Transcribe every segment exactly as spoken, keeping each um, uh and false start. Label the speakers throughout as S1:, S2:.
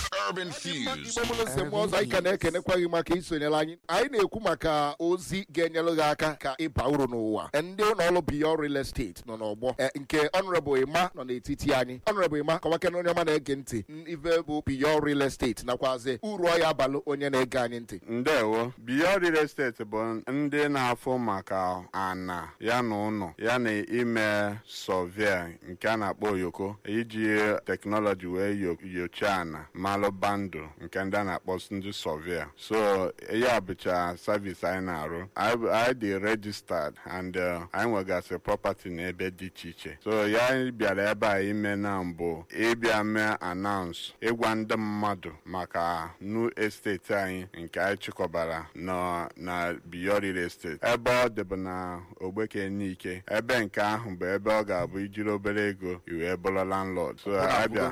S1: Urban Fuse.
S2: ọzọ anyị ka na-ekenekwaghị maka isonyere anyị anyị na-ekwu maka ozi ga-enyere gị aka ka ịba uru n'ụwa. Ndị ụlọọrụ Beyond Real Estate nọ n'ọgbọ nke Honorable Emma nọ n'etiti anyị. Honorable Emma kọwakena onye ọma na-ege ntị ife bụ Beyond Real Estate nakwazi uru ọ ya abalụ onye na-ege anyị ntị.
S3: Ndewo. Beyond Real Estate bụ ndị na-afụ maka ana ya na ụlọ ya na ime sọvịa nke a na-akpọ oyoko iji teknọlọji wee yochaa ana malụ bandụ nke ndị a na-akpọ ndị sọvịa. So ya bụcha service anyị na-arụ. anyị dị registered and anyị nwegasị property n'ebe dị iche iche. So ya bịara ebe a ime na mbụ ịbịa mee announce ịgwa ndị mmadụ maka new estate anyị nke anyị chịkọbara na na Beyond Real Estate. Ebe ọ dịbụ na Ogbeke Nike, ebe nke ahụ bụ ebe ọ ga-abụ ijiri obere ego iwee bụrụ landlord. So abịa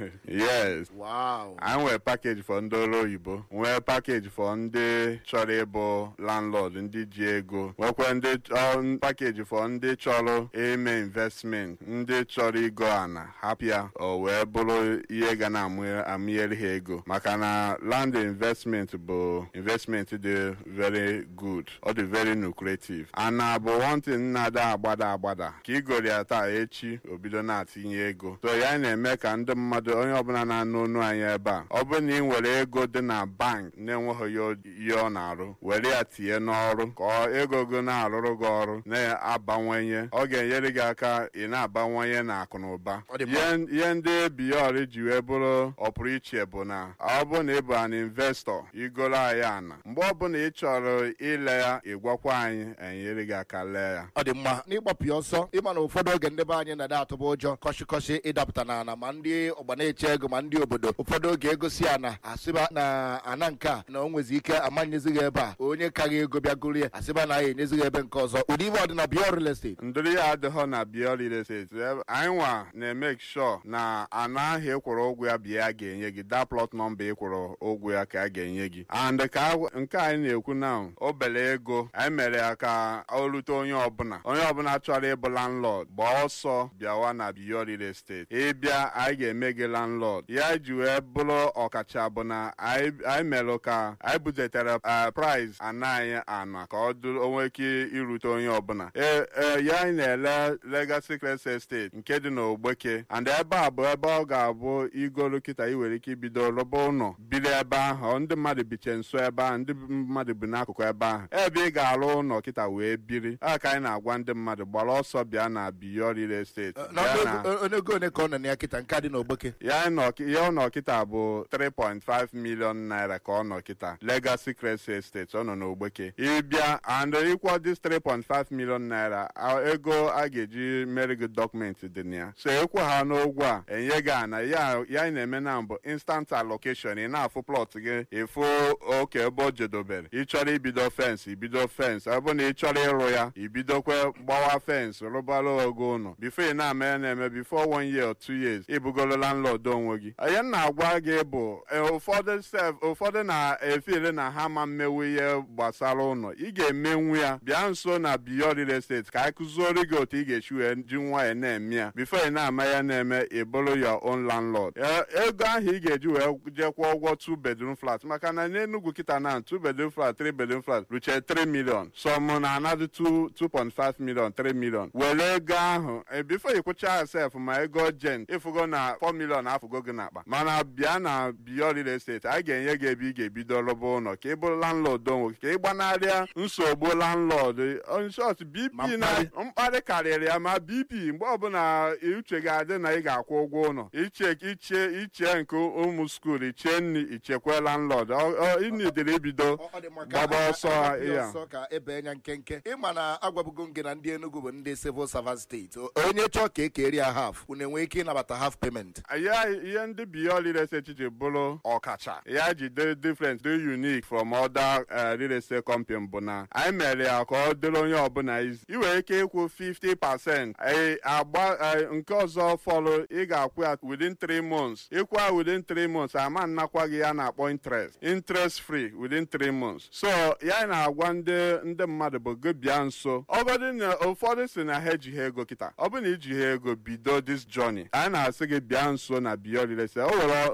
S3: yes.
S2: Wow.
S3: anyị nwere package for ndị ọrụ oyibo, nwee package for ndị chọrọ ịbụ landlord ndị ji ego, nwekwa ndị package for ndị chọrọ ime investment, ndị chọrọ igo ana hapịa o wee bụrụ ihe ga na-amụnyere ha ego, maka na land investment bụ investment dị very good, ọ dị very lucrative. Ana bụ one thing na-ada agbada agbada ka igori ya taa echi obido na-atinye ego. So ya na-eme ka ndị mmadụ onye ọbụla na-anụ onu anyị ebe a, ọ bụrụ na ị nwere ego dị na bank na-enweghị ihe ọ na-arụ, were ya tinye n'ọrụ ka ego gị na-arụrụ gị ọrụ na-abawanye, ọ ga-enyere gị aka ị na-abawanye na akụ na ụba. Ihe ndị Beyond ji wee bụrụ ọpụrụ iche bụ na ọ bụrụ na ị bụ an investor igoro anyị ana, mgbe ọbụla ị chọrọ ile ya ịgwakwa anyị, enyere gị aka lee ya.
S2: Ọ dị mma n'ịgbapụ ya ọsọ ịma na ụfọdụ oge ndị be anyị na-ada atụba ụjọ kọshịkọshị ịdapụta na ana, ma ndị ọgbana-eche ego ma ndị obodo. Ụfọdụ oge egosi ana asịba na ana nke a na o nwezi ike amanyezighị ebe a, onye kaghị ego bịa gụrụ ya asịba na ya enyezighị ebe nke ọzọ. Ụdị ibe ọ dị na Beyond Real Estate.
S3: Ndịrị ya adịghọ na Beyond Real Estate. Anyị nwa na-emeke sure na ana ahụ ịkwụrụ ụgwọ ya bịa a ga-enye gị, that plot number ịkwụrụ ụgwọ ya ka a ga-enye gị. And ka nke anyị na-ekwu na obere ego anyị mere ya ka o rute onye ọbụla onye ọbụla chọrọ ịbụ landlord gbaa ọsọ bịawa na Beyond Real Estate. Ịbịa anyị ga-eme gị landlord. Ya ji wee bụrụ ọkacha bụ na anyị mere ka anyị butetere price ana anyị ana ka ọ dụrụ onwe ike irute onye ọbụla. ee ya anyị na-ele Legacy Crest Estate nke dị n'Ogbeke, and ebe a bụ ebe ọ ga-abụ igolu kịta i nwere ike ibido rụba ụlọ biri ebe ahụ. Ndị mmadụ biche nso ebe ahụ, ndị mmadụ bi n'akụkụ ebe ahụ, ebe ị ga-arụ ụlọ kịta wee biri. A ka anyị na-agwa ndị mmadụ gbara ọsọ bịa na Beyond Real Estate.
S2: Onego one ka ọ nọ na ya kịta nke dị n'Ogbeke?
S3: Ya ụlọ kịta bụ three point five million naira ka ọ nọ kịta. Legacy Crest Estate ọ nọ n'Ogbeke. Ịbịa and ịkwọ this three point five million naira ego a ga-eji mere gị dọkụmentị dị na ya. So ịkwụ ha n'ụgwọ a enye gị ana ya ya na-eme na mbụ instant allocation. Ị na-afụ plọt gị ịfụ oke ebe o jedobere. Ị chọrọ ibido fensị ibido fensị, ọ bụ na ị chọrọ ịrụ ya ibidokwe gbawa fensị rụbara ogo ụlọ bifo ị na-eme ya na-eme before one year or two years ibugolo landlord onwe gị. Ihe na-agwa gị bụ ụfọdụ sef ụfọdụ na-efere na ha ma mmewu ihe gbasara ụlọ. Ị ga-emenwu ya bịa nso na Beyond Real Estate ka anyị kụziere gị otu ị ga-esi wee ji nwa ya na-eme ya bifo ị na-ama ya na-eme ị bụrụ your own landlord. Ego ahụ ị ga-eji wee jekwa ụgwọ two bedroom flat, maka na n'Enugu kịta na two bedroom flat three bedroom flat ruche three million, some na another two point five million three million. Were ego ahụ bifo ị kwụcha sef ma ego jen ịfụgo na four million afụgo gị n'akpa. Mana bịa na Beyond Real Estate anyị ga-enye gị ebe ị ga-ebido rụba ụlọ ka ị bụrụ landlord onwe ka ị gbanarịa nsogbu landlord. In short, B P na mkparị karịrị ya, ma B P mgbe ọbụla uche ga-adị na ị ga-akwụ ụgwọ ụlọ iche iche iche nke ụmụ skuul iche nri ichekwa landlord. Ịnidere ibido gbaba ọsọ ya
S2: ka ebe enya nkenke. Ịma na agwabugo gị na ndị Enugu bụ ndị civil servant steeti. Onye chọọ ka ekeri ya half, unu enwe ike ịnabata half payment.
S3: Ya ihe ndị Beyond Real Estate ji bụrụ ọkacha ya ji dị different dị unique from other real estate company bụ na anyị mere ya ka ọ dịrị onye ọbụla izi. I nwere ike ịkwụ fifty percent agba nke ọzọ fọlụ ị ga-akwụ ya within three months. Ịkwa within three months ama nnakwa gị ya na-akpọ interest interest free within three months. So ya na-agwa ndị ndị mmadụ bụ gị bịa nso. Ọgọdị na ụfọdụ si na ha ejighị ego kịta, ọ bụ na iji ha ego bido this journey, anyị na-asị gị bịa nso na Beyond Real Estate. O nwere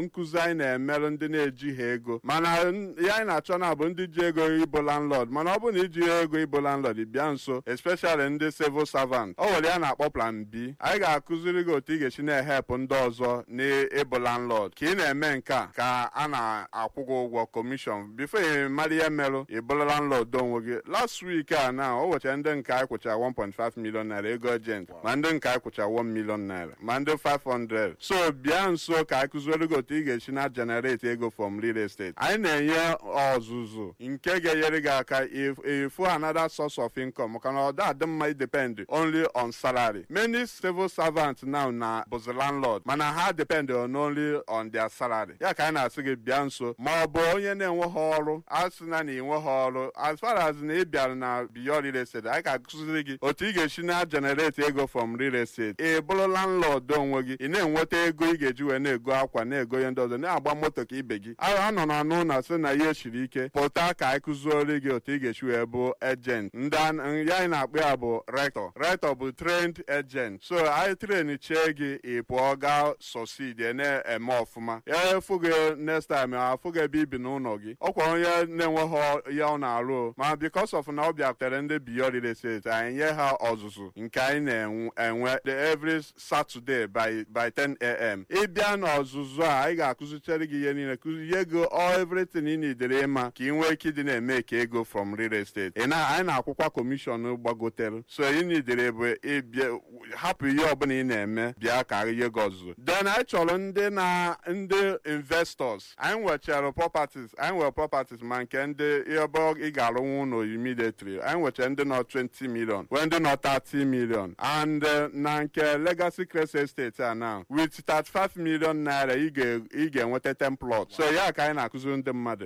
S3: nkụzi anyị na-emerụ ndị na-ejighị ego mana ya anyị na-achọ na bụ ndị ji ego ịbụ landlord mana ọ bụrụ na iji ego ịbụ landlord bịa nso especially ndị civil servant o nwere ya na-akpọ plan B anyị ga-akụziri gị otu ị ga-esi na-ehepụ ndị ọzọ n'ịbụ landlord ka ị na-eme nke a ka a na-akwụ gị ụgwọ commission before ị mara ihe merụ ịbụrụ landlord onwe gị last week a na o wechara ndị nke anyị kwụchara one point five million naira ego agent ma ndị nke anyị kwụchara one million naira ma ndị five hundred so bịa nso ka anyị kụziere gị otu ị ga-esi na generate ego from real estate anyị na-enye ọzụzụ nke ga-enyere gị aka ifu another source of income maka na ọ da adị mma depend only on salary many civil servants now na bụzi landlord mana ha depend on only on their salary ya ka anyị na-asị gị bịa nso ma ọ bụ onye na-enweghị ọrụ asị na na ịnweghị ọrụ as far as na ị bịara na beyond real estate anyị ga-akụziri gị otu ị ga-esi na generate ego from real estate ị bụrụ landlord onwe gị ị na-enweta ego ị ga-eji wee na-ego akwa na-ego ihe ndị ọzọ na-agba moto ka ibe gị a nọ na n'ụlọ sị na ihe siri ike pụta ka anyị kụziere gị otu ị ga-esi wee bụ agent ndị ya anyị na-akpọ ya bụ rector rector bụ trained agent so anyị train chee gị ị pụọ gaa succeed na-eme ọfụma ya efu gị next time afụ gị ebe ibi n'ụlọ gị ọkwa onye na-enweghị ya ọ na-arụ ma because of na ọ bịakutere ndị beyond real estate anyị nye ha ọzụzụ nke anyị na-enwe every Saturday by by ten a m ịbịa n'ọzụzụ a anyị ga-akụzichere gị ihe niile kụzie gị all everything ị nidere ịma ka ị nwee ike ịdị na-eme ka ego from real estate ị na anyị na-akwụkwa commission gbagotere so ị nidere bụ ịbịa hapụ ihe ọbụla ị na-eme bịa ka ihe gị ọzụzụ then anyị chọrọ ndị na ndị investors anyị nwechara properties anyị nwere properties ma nke ndị ebe ị ga-arụnwu ụlọ immediately anyị nwechara ndị nọ twenty million wee ndị nọ thirty million and na nke Legacy Crest Estate a now with thirty-five million naira ị ga-enweta ten plot so ya ka anyị na-akụziri ndị mmadụ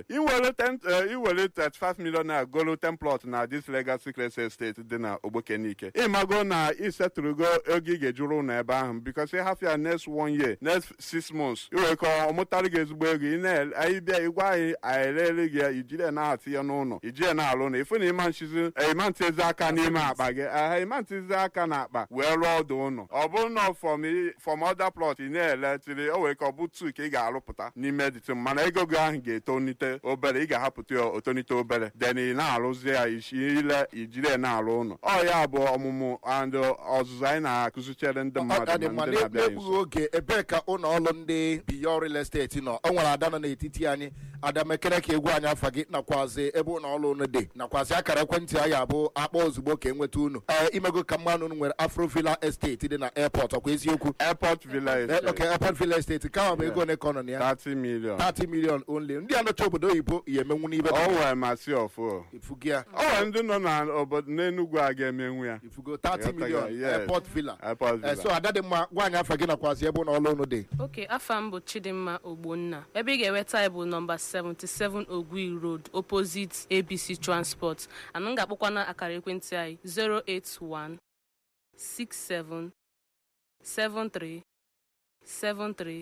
S3: iwere thirty-five million naira golu ten plot na this Legacy Crest Estate dị na Ogbokenike ịmago na isetụrugo ego ị ga-ejuru ụlọ ebe ahụ because ị hafụ ya next one year next six months iwere ka ọ mụtara gị ezigbo ego anyị bịa ịgwa anyị anyị rere gị ya ijiri na-atị ya n'ụlọ ijiri na-alụ ụlọ ịfụ na ịma nchizi ịma ntịzi aka n'ime akpa gị aha ịma ntịzi aka na akpa wee rụọ ọdụ ụlọ ọ bụrụ na from other plot ị na-ele tiri o were ka ọ bụ two ka ị ga-arụpụta n'ime dịtị mana ego gị ahụ ga-etonite obere ị ga-ahapụta ya otonite obere then ị na-arụzi ya ile ijiri na-alụ ụlọ ọ ya bụ ọmụmụ and ọzụzụ anyị na-akụzichere ndị mmadụ
S2: ndị na-abịa nso oge ebee ka ụlọ ọrụ ndị beyond real estate nọ o nwere ada nọ n'etiti anyị ada mekere ka egwu anyị afa gị nakwazi ebe ụlọ ọrụ unu dị nakwazi akara ekwentị anyị abụ akpọ ozugbo ka enweta unu ee imego ka mmanụ unu nwere Afro Villa Estate dị na airport ọkwa eziokwu
S3: Airport Villa Estate
S2: okay Airport Villa Estate ka ọ bụ ego one ka ọ nọ na ya
S3: thirty million
S2: thirty million only ndị anọcha obodo oyibo ya emenwu n'ibe
S3: ọ nwere masị ọfụ
S2: ifugo ya
S3: ọ nwere ndị nọ na obodo n'Enugu a ga-emenwu ya
S2: ifugo thirty million Airport Villa
S3: Airport Villa
S2: so ada dị mma gwa anyị afa gị nakwazi ebe ụlọ ọrụ unu dị
S1: okay afa m bụ Chidimma Ogbonna ebe ị ga-enweta bụ nọmba seventy-seven Ogui Road opposite A B C Transport anụ m ga-akpọkwa na akara ekwentị anyị zero eight one six seven seven three seven three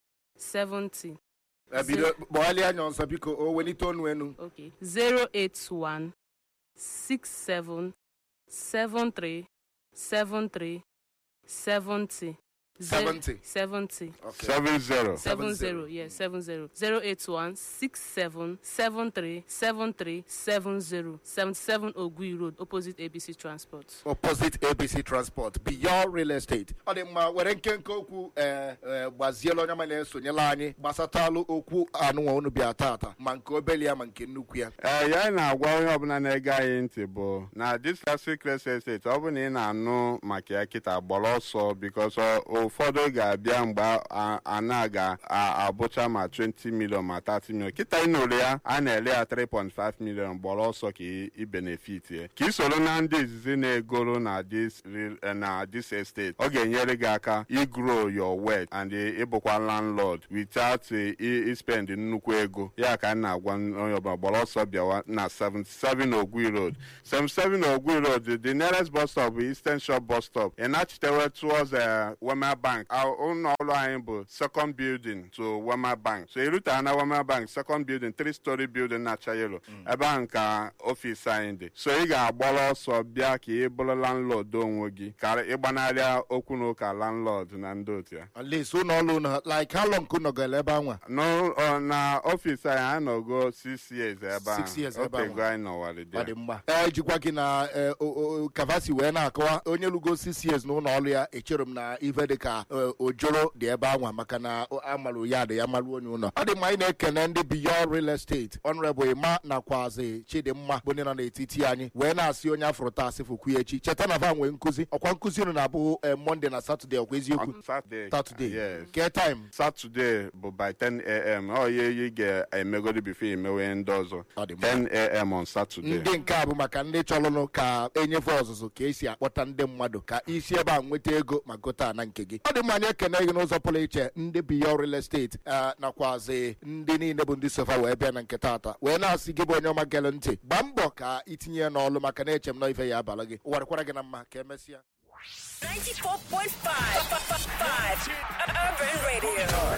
S1: seven zero
S2: ebido gbọghalị anya ọzọ biko o welite ọnụ enu
S1: okay zero eight one six seven seven three seven three seven zero
S2: seventy
S1: seventy
S2: okay
S3: seven zero
S1: seven zero yes seven zero zero eight one six seven seven three seven three seven zero seventy-seven Ogui Road opposite A B C Transport
S2: opposite A B C Transport beyond real estate ọ dị mma were nkenke okwu ee gbaziela onye ma na-esonyela anyị gbasatalụ okwu anụnwa unu bịa tata ma nke obele ya ma nke nnukwu ya
S3: ee ya na-agwa onye ọbụla na-ege anyị ntị bụ na this Legacy Crest Estate ọ bụ na ị na-anụ maka ya kịta gbara ọsọ because ụfọdụ ga-abịa mgbe a na-ga-abụcha ma twenty million ma thirty million kịta ịnụrụ ya a na-ele ya three point five million gbara ọsọ ka ị benefit ya ka ị soro na ndị izizi na-egoro na this na this estate ọ ga-enyere gị aka igrow your wealth and ịbụkwa landlord without spend nnukwu ego ya ka a na-agwa onye ọbụla gbara ọsọ bịawa na seventy-seven Ogui Road seventy-seven Ogui Road the nearest bus stop bụ Eastern Shore bus stop ị na-achitewe towards Wema Bank ụlọ ọrụ anyị bụ second building to Wema Bank. So irute na Wema Bank second building, three story building na-acha yellow. Ebe ahụ ka ọfịs anyị dị. So ị ga-agbara ọsọ bịa ka ị bụrụ landlord onwe gị ka ịgbanarịa okwu na ụka landlord na ndị otu ya.
S2: At least ụlọ ọrụ na like how long unu nọgara ebe anwa?
S3: No, na ọfịs anyị anyị nọgo six years ebe ahụ.
S2: Six years ebe ahụ.
S3: Otego anyị nọwara dị.
S2: Ọ dị mma. Ee jikwa gị na Kavasi wee na-akọwa onye lugo six years n'ụlọ ọrụ ya echere m na ife dị ka ojoro dị ebe anwa maka na amalụ ya dị ya malụ onye ụlọ. Ọ dị mma anyị na-ekene ndị Beyond Real Estate Honorable Emma nakwazi Chidimma bụ ndị nọ n'etiti anyị wee na-asị onye afụrụ taa asị fụkwu echi cheta na va nwee nkụzi ọkwa nkụzi unu na-abụ Monday na Saturday ọkwa eziokwu?
S3: Saturday.
S2: Saturday.
S3: Yes.
S2: Ke time?
S3: Saturday bụ by ten a m ọ ihe ị ga-emegodi before imewe ndị ọzọ. ten a m on Saturday.
S2: Ndị nke a bụ maka ndị chọrọnụ ka enyefe ọzụzụ ka esi akpọta ndị mmadụ ka isi ebe a nweta ego ma gote ana nke gị. Ọ dị mma anyị ekene gị n'ụzọ pụrụ iche ndị Beyond Real Estate nakwazi ndị niile bụ ndị sofa wee bịa na nke taata wee na-asị gị bụ onye ọma gere ntị gbaa mbọ ka itinye ya n'ọlụ maka na eche m na ife ya abala gị ụwarịkwara gị na mma ka emesịa.
S4: ninety-four point five Urban Radio.